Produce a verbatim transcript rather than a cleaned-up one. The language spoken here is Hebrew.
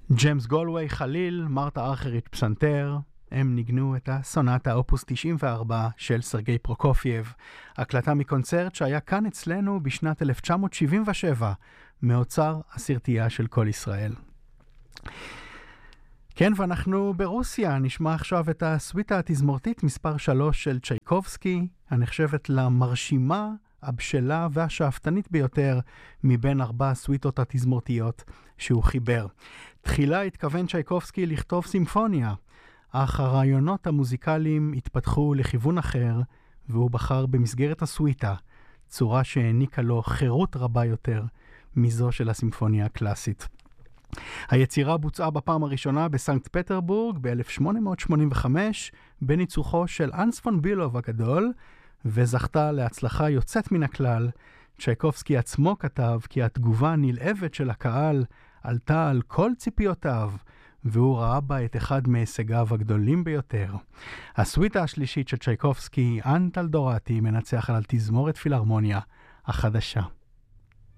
ג'יימס גולווי חליל, מרתה ארכרית פסנתר, הם ניגנו את הסונטה אופוס תשעים וארבע של סרגי פרוקופייב, הקלטה מקונצרט שהיה כאן אצלנו בשנת אלף תשע מאות שבעים ושבע, מאוצר הסרטייה של כל ישראל. כן, ואנחנו ברוסיה, נשמע עכשיו את הסוויטה התזמורתית מספר שלוש של צ'ייקובסקי, הנחשבת למרשימה, הבשלה והשאפתנית ביותר מבין ארבע הסוויטות התזמורתיות שהוא חיבר. תחילה התכוון צ'ייקובסקי לכתוב סימפוניה, אך הרעיונות המוזיקליים התפתחו לכיוון אחר, והוא בחר במסגרת הסוויטה, צורה שהעניקה לו חירות רבה יותר מזו של הסימפוניה הקלאסית. היצירה בוצעה בפעם הראשונה בסנקט פטרבורג ב-אלף שמונה מאות שמונים וחמש, בניצוחו של אנס פון בילוב הגדול, וזכתה להצלחה יוצאת מן הכלל. צ'ייקובסקי עצמו כתב כי התגובה הנלהבת של הקהל עלתה על כל ציפיותיו, והוא ראה בה את אחד מהישגיו הגדולים ביותר. הסוויטה השלישית של צ'ייקובסקי, אנטל דורטי, מנצח על תזמורת פילהרמוניה החדשה.